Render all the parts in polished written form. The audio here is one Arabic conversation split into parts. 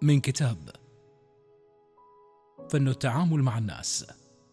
من كتاب فن التعامل مع الناس.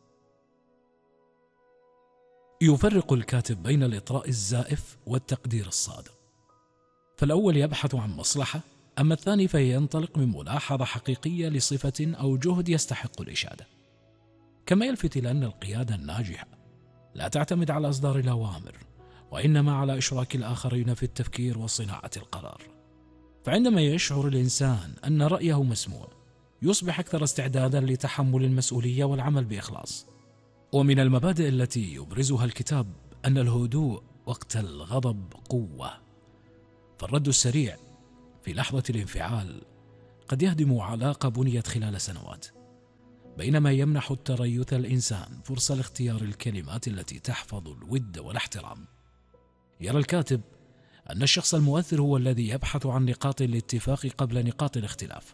يفرق الكاتب بين الإطراء الزائف والتقدير الصادق، فالأول يبحث عن مصلحة، أما الثاني فينطلق من ملاحظة حقيقية لصفة أو جهد يستحق الإشادة. كما يلفت إلى أن القيادة الناجحة لا تعتمد على إصدار الأوامر، وإنما على إشراك الآخرين في التفكير وصناعة القرار. فعندما يشعر الإنسان أن رأيه مسموع، يصبح أكثر استعدادا لتحمل المسؤولية والعمل بإخلاص. ومن المبادئ التي يبرزها الكتاب أن الهدوء وقت الغضب قوة، فالرد السريع في لحظة الانفعال قد يهدم علاقة بنيت خلال سنوات، بينما يمنح التريث الإنسان فرصة لاختيار الكلمات التي تحفظ الود والاحترام. يرى الكاتب أن الشخص المؤثر هو الذي يبحث عن نقاط الاتفاق قبل نقاط الاختلاف،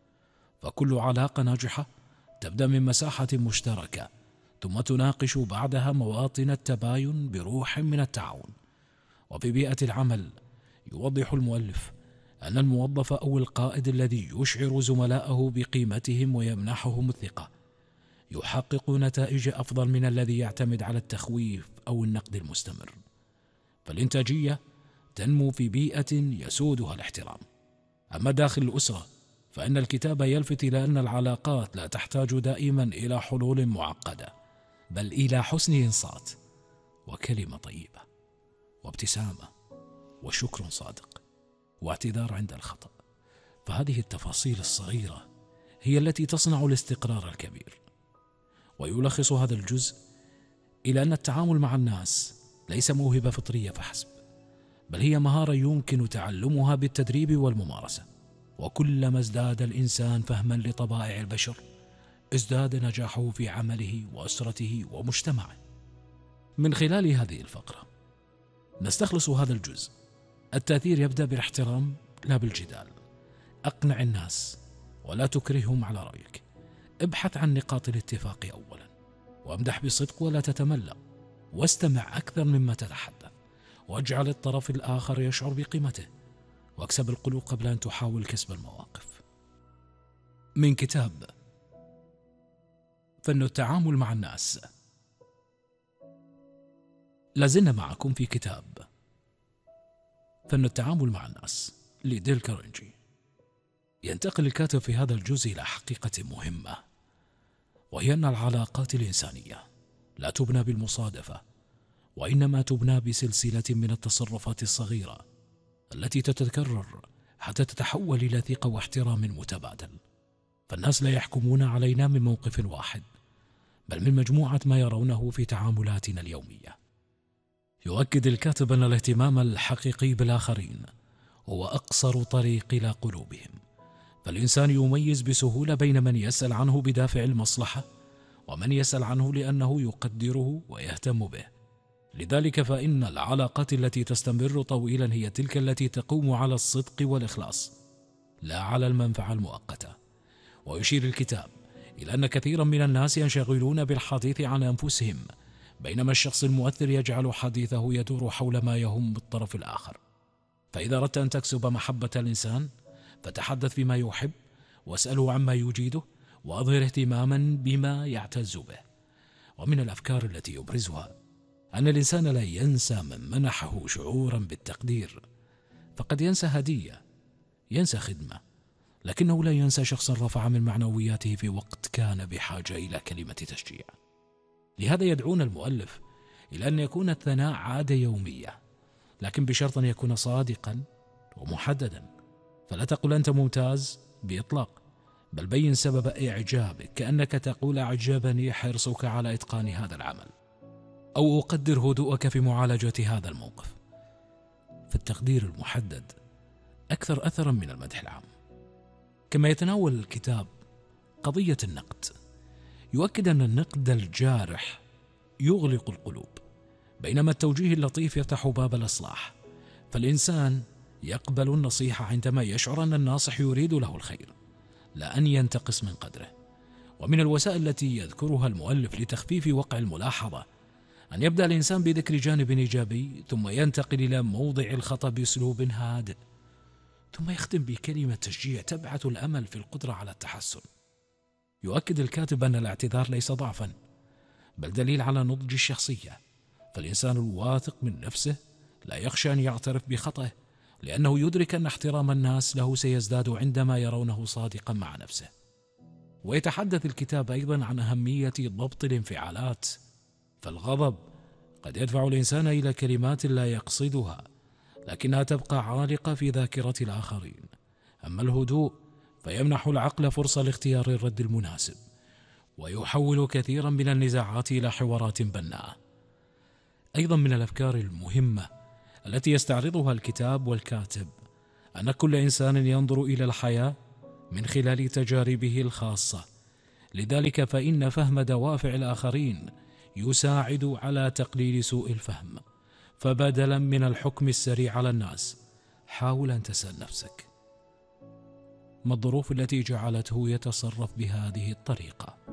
فكل علاقة ناجحة تبدأ من مساحة مشتركة، ثم تناقش بعدها مواطن التباين بروح من التعاون. وفي بيئة العمل يوضح المؤلف أن الموظف أو القائد الذي يشعر زملائه بقيمتهم ويمنحهم الثقة يحقق نتائج أفضل من الذي يعتمد على التخويف أو النقد المستمر. فالإنتاجية تنمو في بيئة يسودها الاحترام. أما داخل الأسرة فإن الكتاب يلفت إلى أن العلاقات لا تحتاج دائما إلى حلول معقدة، بل إلى حسن إنصات وكلمة طيبة وابتسامة وشكر صادق واعتذار عند الخطأ. فهذه التفاصيل الصغيرة هي التي تصنع الاستقرار الكبير. ويلخص هذا الجزء إلى أن التعامل مع الناس ليس موهبة فطرية فحسب، بل هي مهارة يمكن تعلمها بالتدريب والممارسة. وكلما ازداد الإنسان فهما لطبائع البشر ازداد نجاحه في عمله وأسرته ومجتمعه. من خلال هذه الفقرة نستخلص هذا الجزء: التأثير يبدأ بالاحترام لا بالجدال. أقنع الناس ولا تكرههم على رأيك. ابحث عن نقاط الاتفاق أولا، وامدح بصدق ولا تتملق، واستمع أكثر مما تتحدث، واجعل الطرف الآخر يشعر بقيمته، واكسب القلوب قبل أن تحاول كسب المواقف. من كتاب فن التعامل مع الناس. لازلنا معكم في كتاب فن التعامل مع الناس لديل كارنيجي. ينتقل الكاتب في هذا الجزء إلى حقيقة مهمة، وهي أن العلاقات الإنسانية لا تبنى بالمصادفة، وإنما تبنى بسلسلة من التصرفات الصغيرة التي تتكرر حتى تتحول إلى ثقة واحترام متبادل. فالناس لا يحكمون علينا من موقف واحد، بل من مجموعة ما يرونه في تعاملاتنا اليومية. يؤكد الكاتب أن الاهتمام الحقيقي بالآخرين هو أقصر طريق إلى قلوبهم، فالإنسان يميز بسهولة بين من يسأل عنه بدافع المصلحة ومن يسأل عنه لأنه يقدره ويهتم به. لذلك فإن العلاقات التي تستمر طويلا هي تلك التي تقوم على الصدق والإخلاص، لا على المنفعة المؤقتة. ويشير الكتاب إلى أن كثيرا من الناس ينشغلون بالحديث عن أنفسهم، بينما الشخص المؤثر يجعل حديثه يدور حول ما يهم الطرف الآخر. فإذا أردت أن تكسب محبة الإنسان فتحدث بما يحب، واسأله عما يجيده، وأظهر اهتماما بما يعتز به. ومن الأفكار التي يبرزها أن الإنسان لا ينسى من منحه شعورا بالتقدير، فقد ينسى هدية، ينسى خدمة، لكنه لا ينسى شخصا رفع من معنوياته في وقت كان بحاجة إلى كلمة تشجيع. لهذا يدعون المؤلف إلى أن يكون الثناء عادة يومية، لكن بشرط أن يكون صادقا ومحددا. فلا تقل أنت ممتاز بإطلاق، بل بين سبب إعجابك، كأنك تقول أعجبني حرصك على إتقان هذا العمل، أو أقدر هدوءك في معالجة هذا الموقف. فالتقدير المحدد أكثر أثرا من المدح العام. كما يتناول الكتاب قضية النقد، يؤكد أن النقد الجارح يغلق القلوب، بينما التوجيه اللطيف يفتح باب الإصلاح. فالإنسان يقبل النصيحة عندما يشعر أن الناصح يريد له الخير، لا أن ينتقص من قدره. ومن الوسائل التي يذكرها المؤلف لتخفيف وقع الملاحظة أن يبدأ الإنسان بذكر جانب إيجابي، ثم ينتقل إلى موضع الخطأ بأسلوب هادئ، ثم يختم بكلمة تشجيع تبعث الأمل في القدرة على التحسن. يؤكد الكاتب أن الاعتذار ليس ضعفا، بل دليل على نضج الشخصية، فالإنسان الواثق من نفسه لا يخشى أن يعترف بخطئه، لأنه يدرك أن احترام الناس له سيزداد عندما يرونه صادقا مع نفسه. ويتحدث الكتاب أيضا عن أهمية ضبط الانفعالات، فالغضب قد يدفع الإنسان إلى كلمات لا يقصدها، لكنها تبقى عالقة في ذاكرة الآخرين. أما الهدوء فيمنح العقل فرصة لاختيار الرد المناسب، ويحول كثيرا من النزاعات إلى حوارات بناءة. أيضا من الأفكار المهمة التي يستعرضها الكتاب والكاتب أن كل إنسان ينظر إلى الحياة من خلال تجاربه الخاصة، لذلك فإن فهم دوافع الآخرين يساعد على تقليل سوء الفهم. فبدلا من الحكم السريع على الناس، حاول أن تسأل نفسك: ما الظروف التي جعلته يتصرف بهذه الطريقة؟